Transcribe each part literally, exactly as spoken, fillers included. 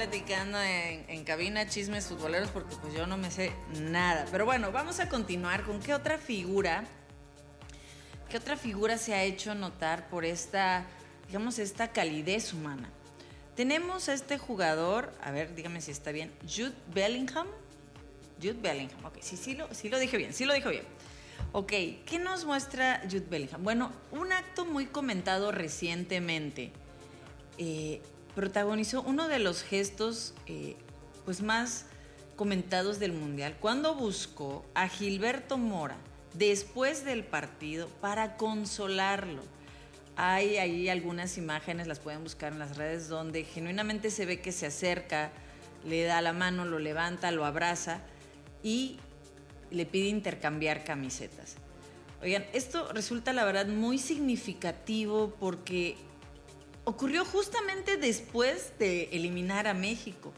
platicando en, en cabina chismes futboleros porque pues yo no me sé nada. Pero bueno, vamos a continuar con qué otra figura, qué otra figura se ha hecho notar por esta, digamos, esta calidez humana. Tenemos a este jugador, a ver, dígame si está bien, Jude Bellingham. Jude Bellingham, ok, sí, sí lo, sí lo dije bien, sí lo dije bien. Ok, ¿qué nos muestra Jude Bellingham? Bueno, un acto muy comentado recientemente. Eh, protagonizó uno de los gestos eh, pues más comentados del Mundial, cuando buscó a Gilberto Mora después del partido para consolarlo. Hay ahí algunas imágenes, las pueden buscar en las redes, donde genuinamente se ve que se acerca, le da la mano, lo levanta, lo abraza y le pide intercambiar camisetas. Oigan, esto resulta la verdad muy significativo porque ocurrió justamente después de eliminar a México.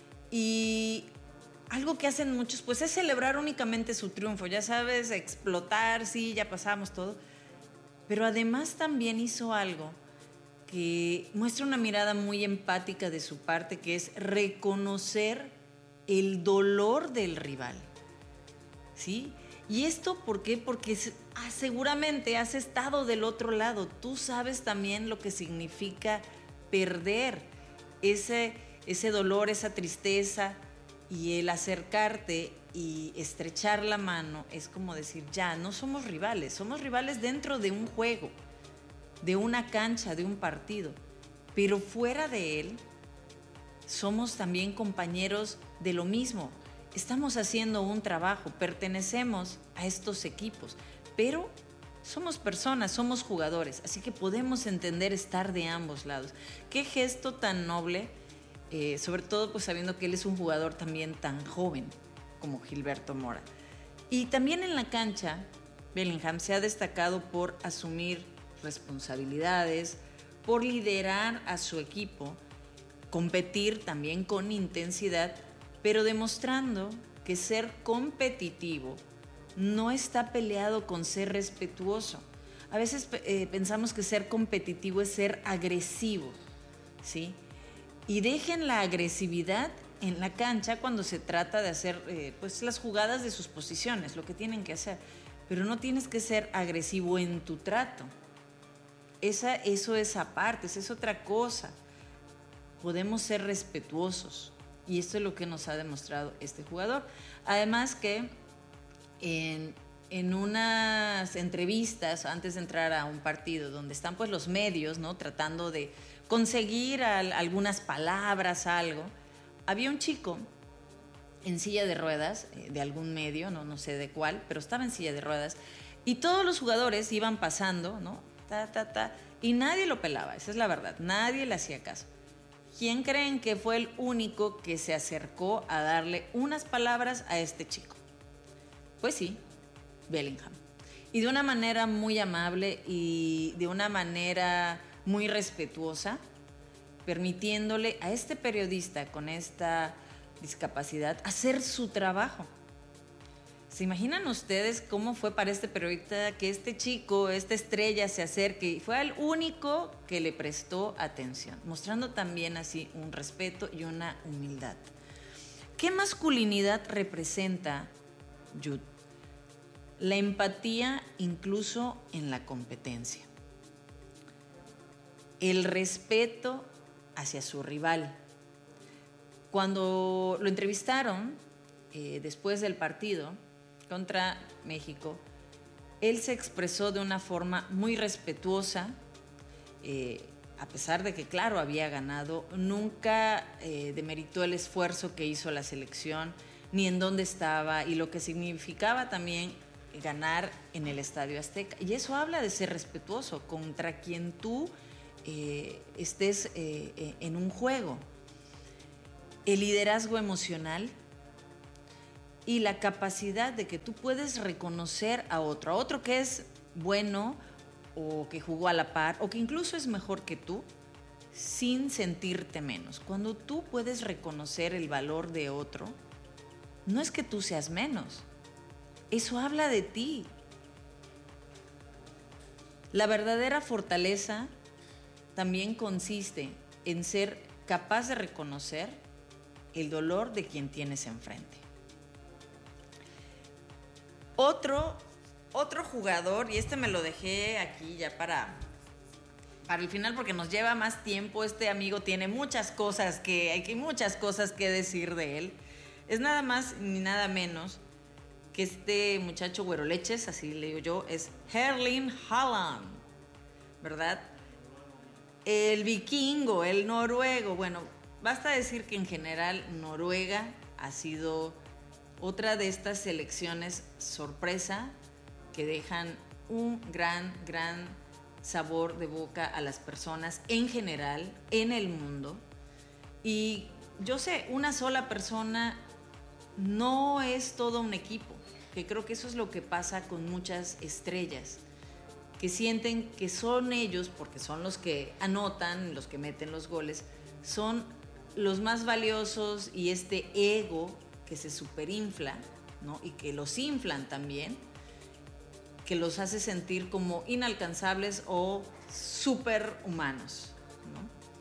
Y algo que hacen muchos pues es celebrar únicamente su triunfo, ya sabes, explotar, sí, ya pasamos todo. Pero además también hizo algo que muestra una mirada muy empática de su parte, que es reconocer el dolor del rival, ¿sí? ¿Y esto por qué? Porque ah, seguramente has estado del otro lado, tú sabes también lo que significa perder, ese, ese dolor, esa tristeza, y el acercarte y estrechar la mano es como decir, ya, no somos rivales, somos rivales dentro de un juego, de una cancha, de un partido, pero fuera de él somos también compañeros de lo mismo. Estamos haciendo un trabajo, pertenecemos a estos equipos, pero somos personas, somos jugadores, así que podemos entender estar de ambos lados. Qué gesto tan noble, eh, sobre todo pues sabiendo que él es un jugador también tan joven como Gilberto Mora. Y también en la cancha, Bellingham se ha destacado por asumir responsabilidades, por liderar a su equipo, competir también con intensidad, pero demostrando que ser competitivo no está peleado con ser respetuoso. A veces eh, pensamos que ser competitivo es ser agresivo, ¿sí? Y dejen la agresividad en la cancha cuando se trata de hacer eh, pues las jugadas de sus posiciones, lo que tienen que hacer. Pero no tienes que ser agresivo en tu trato. Esa, eso es aparte, esa es otra cosa. Podemos ser respetuosos. Y esto es lo que nos ha demostrado este jugador. Además que en, en unas entrevistas antes de entrar a un partido donde están pues los medios, ¿no?, tratando de conseguir al, algunas palabras, algo, había un chico en silla de ruedas eh, de algún medio, no, no sé de cuál, pero estaba en silla de ruedas y todos los jugadores iban pasando, ¿no?, ta, ta, ta, y nadie lo pelaba, esa es la verdad, nadie le hacía caso. ¿Quién creen que fue el único que se acercó a darle unas palabras a este chico? Pues sí, Bellingham. Y de una manera muy amable y de una manera muy respetuosa, permitiéndole a este periodista con esta discapacidad hacer su trabajo. ¿Se imaginan ustedes cómo fue para este periodista que este chico, esta estrella se acerque y fue el único que le prestó atención, mostrando también así un respeto y una humildad? ¿Qué masculinidad representa Jude? La empatía incluso en la competencia. El respeto hacia su rival. Cuando lo entrevistaron eh, después del partido contra México, él se expresó de una forma muy respetuosa, eh, a pesar de que, claro, había ganado, nunca eh, demeritó el esfuerzo que hizo la selección, ni en dónde estaba, y lo que significaba también ganar en el Estadio Azteca. Y eso habla de ser respetuoso contra quien tú eh, estés eh, en un juego. El liderazgo emocional y la capacidad de que tú puedes reconocer a otro, a otro que es bueno o que jugó a la par o que incluso es mejor que tú, sin sentirte menos. Cuando tú puedes reconocer el valor de otro, no es que tú seas menos, eso habla de ti. La verdadera fortaleza también consiste en ser capaz de reconocer el dolor de quien tienes enfrente. Otro, otro jugador, y este me lo dejé aquí ya para, para el final porque nos lleva más tiempo. Este amigo tiene muchas cosas que, hay muchas cosas que decir de él. Es nada más ni nada menos que este muchacho güero leches, así le digo yo, es Erling Haaland, ¿verdad? El vikingo, el noruego. Bueno, basta decir que en general Noruega ha sido otra de estas selecciones sorpresa que dejan un gran, gran sabor de boca a las personas en general, en el mundo. Y yo sé, una sola persona no es todo un equipo, que creo que eso es lo que pasa con muchas estrellas, que sienten que son ellos, porque son los que anotan, los que meten los goles, son los más valiosos, y este ego que se superinfla, ¿no? Y que los inflan también, que los hace sentir como inalcanzables o superhumanos, ¿no?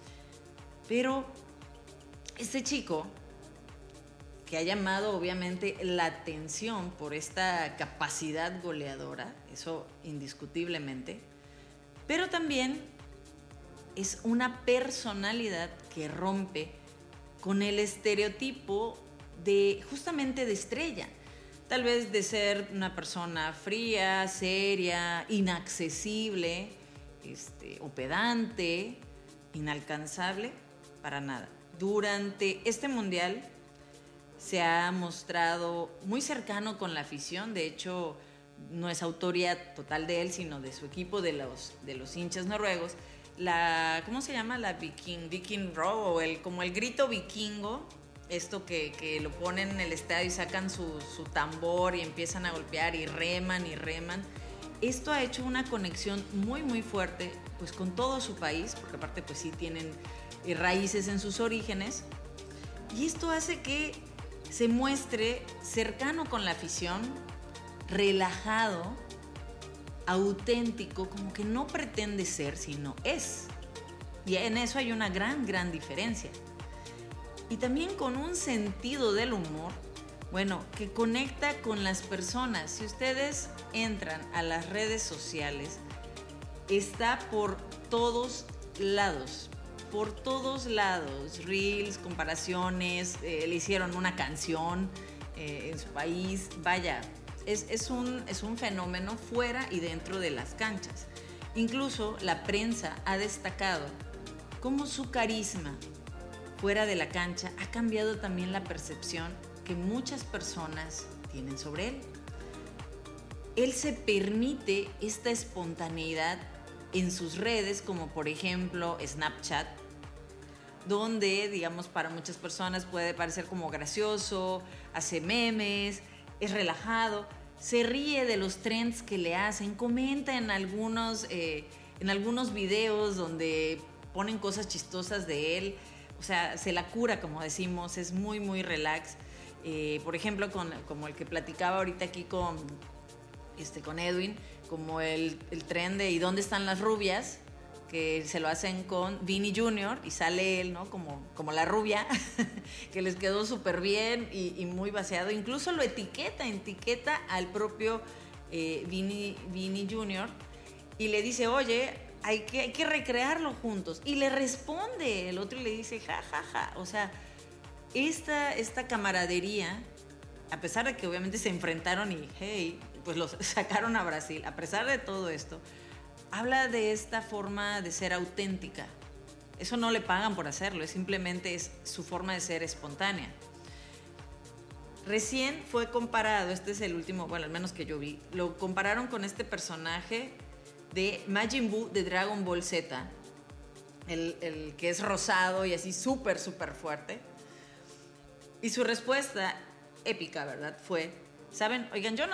Pero este chico, que ha llamado obviamente la atención por esta capacidad goleadora, eso indiscutiblemente, pero también es una personalidad que rompe con el estereotipo de justamente de estrella, tal vez de ser una persona fría, seria, inaccesible, este, o pedante, inalcanzable, para nada. Durante este mundial se ha mostrado muy cercano con la afición. De hecho, no es autoría total de él, sino de su equipo, de los, de los hinchas noruegos. La, ¿cómo se llama? La Viking, Viking Row, o el, como el grito vikingo, esto que, que lo ponen en el estadio y sacan su, su tambor y empiezan a golpear y reman y reman. Esto ha hecho una conexión muy, muy fuerte pues con todo su país, porque aparte pues sí tienen raíces en sus orígenes, y esto hace que se muestre cercano con la afición, relajado, auténtico, como que no pretende ser, sino es. Y en eso hay una gran, gran diferencia. Y también con un sentido del humor, bueno, que conecta con las personas. Si ustedes entran a las redes sociales, está por todos lados. Por todos lados, reels, comparaciones, eh, le hicieron una canción eh, en su país. Vaya, es, es, un, es un fenómeno fuera y dentro de las canchas. Incluso la prensa ha destacado cómo su carisma fuera de la cancha ha cambiado también la percepción que muchas personas tienen sobre él. Él se permite esta espontaneidad en sus redes, como por ejemplo Snapchat, donde, digamos, para muchas personas puede parecer como gracioso, hace memes, es relajado, se ríe de los trends que le hacen, comenta en algunos, eh, en algunos videos donde ponen cosas chistosas de él, o sea, se la cura, como decimos, es muy, muy relax. Eh, por ejemplo, con, como el que platicaba ahorita aquí con, este, con Edwin, como el, el trend de ¿y dónde están las rubias?, que se lo hacen con Vini junior y sale él, ¿no? Como, como la rubia, que les quedó súper bien y, y muy vaciado. Incluso lo etiqueta, etiqueta al propio eh, Vini, Vini junior y le dice, oye, hay que, hay que recrearlo juntos. Y le responde el otro y le dice, ja, ja, ja. O sea, esta, esta camaradería, a pesar de que obviamente se enfrentaron y, hey, pues los sacaron a Brasil, a pesar de todo esto, habla de esta forma de ser auténtica. Eso no le pagan por hacerlo, es simplemente es su forma de ser espontánea. Recién fue comparado, este es el último, bueno, al menos que yo vi, lo compararon con este personaje de Majin Buu de Dragon Ball Z, el, el que es rosado y así súper, súper fuerte. Y su respuesta épica, ¿verdad? Fue, ¿saben? Oigan, yo no